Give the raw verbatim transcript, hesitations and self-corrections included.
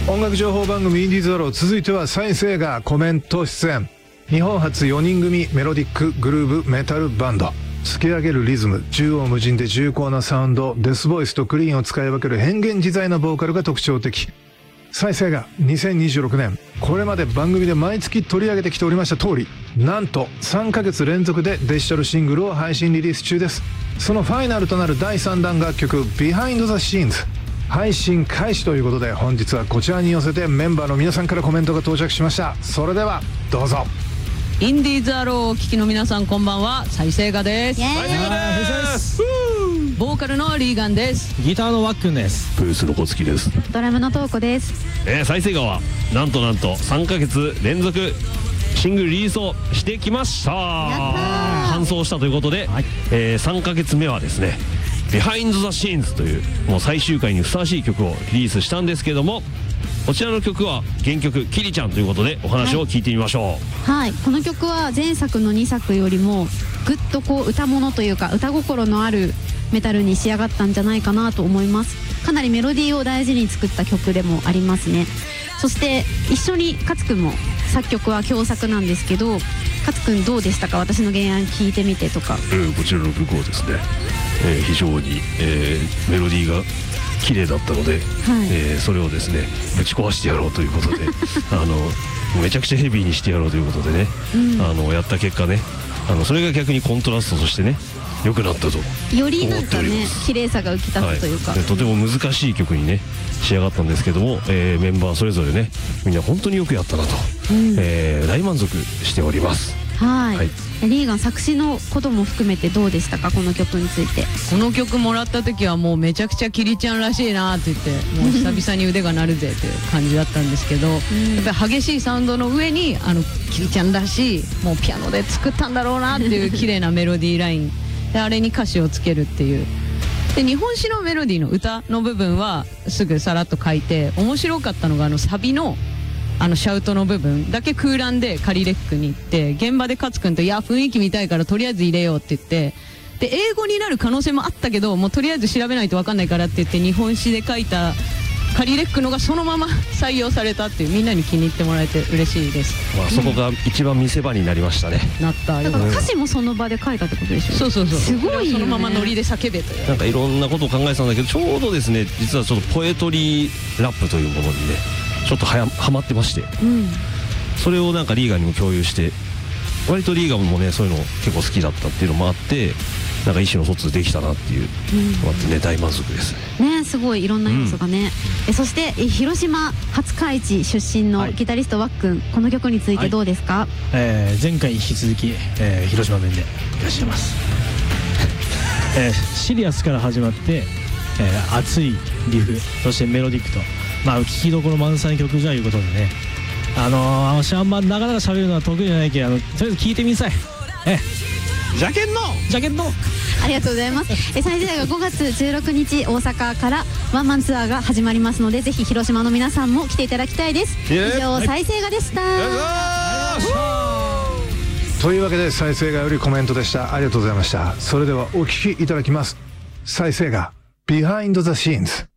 音楽情報番組インディーズアロー、続いては再生がコメント出演。日本初よにん組メロディックグルーブメタルバンド。突き上げるリズム、縦横無尽で重厚なサウンド、デスボイスとクリーンを使い分ける変幻自在なボーカルが特徴的。再生がにせんにじゅうろくねん、これまで番組で毎月取り上げてきておりました通り、なんとさんかげつ連続でデジタルシングルを配信リリース中です。そのファイナルとなるだいさんだん楽曲 Behind the Scenes 配信開始ということで、本日はこちらに寄せてメンバーの皆さんからコメントが到着しました。それではどうぞ。 インディーズアローをお聞きの皆さん、こんばんは。再生がです。 イエーイ。 ボーカルのリーガンです。 ギターのワックンです。 ブースの小月です。 ドラムのトーコです。 えー、再生がはなんとなんとさんかげつ連続シングルリリースをしてきました。完走したということで、はい、えー、さんかげつめはですね Behind the Scenes というもう最終回にふさわしい曲をリリースしたんですけども、こちらの曲は原曲キリちゃんということでお話を聞いてみましょう。はい、はい、この曲は前作のにさくよりもぐっとこう歌物というか歌心のあるメタルに仕上がったんじゃないかなと思います。かなりメロディーを大事に作った曲でもありますね。そして一緒に勝くんも作曲は共作なんですけど、勝くんどうでしたか？私の原案聞いてみてとか。 えー、こちらの曲はですね、えー、非常に、えー、メロディーが綺麗だったので、はい、えー、それをですねぶち壊してやろうということであのめちゃくちゃヘビーにしてやろうということでね、うん、あのやった結果ね、あのそれが逆にコントラストとしてね良くなったとよりなんかね綺麗さが浮き立つというか、 はい、とても難しい曲にね仕上がったんですけども、えー、メンバーそれぞれねみんな本当によくやったなと、うん、えー、大満足しております。 はい、はい、リーガン作詞のことも含めてどうでしたか？この曲について。 この曲もらった時はもうめちゃくちゃキリちゃんらしいなって言って、もう久々に腕が鳴るぜっていう感じだったんですけど、うん、やっぱり激しいサウンドの上にあのキリちゃんらしいもうピアノで作ったんだろうなっていう綺麗なメロディーラインで、あれに歌詞をつけるっていう。で日本史のメロディーの歌の部分はすぐさらっと書いて、面白かったのがあのサビのあのシャウトの部分だけ空欄でカリレックに行って、現場で勝くんといや雰囲気見たいからとりあえず入れようって言って、で英語になる可能性もあったけどもうとりあえず調べないと分かんないからって言って日本史で書いたカリレックのがそのまま採用されたっていう、みんなに気に入ってもらえて嬉しいです。 まあ、そこが一番見せ場になりましたね。 なったよ。だから歌詞もその場で書いたってことでしょ。 そうそうそう。 すごいよね。 そのままノリで叫べという。 なんかいろんなことを考えてたんだけど、ちょうどですね実はちょっとポエトリーラップというものにねちょっとはやはまってまして、うん、それをなんかリーガンにも共有して、割とリーガンもねそういうの結構好きだったっていうのもあって、なんか意思の疎通できたなっていうのがあってね、大満足ですね。 ね、すごいいろんな要素がね、うん、えそしてえ広島廿日市出身のギタリストワックン、この曲についてどうですか？はい、 えー、前回に引き続き、えー、広島弁でいらっしゃいます、えー、シリアスから始まって、えー、熱いリフ、そしてメロディックと、まあ聴きどころ満載の曲じゃいうことでね、あのー、私あんまなかなか喋るのは得意じゃないけど、あのとりあえず聴いてみなさい。えジャケンのジャケンのありがとうございます。え最終回がごがつじゅうろくにち大阪からワンマンツアーが始まりますので、ぜひ広島の皆さんも来ていただきたいです。以上、再生がでした。 というわけで再生がよりコメントでした。ありがとうございました。それではお聞きいただきます。再生が Behind the Scenes。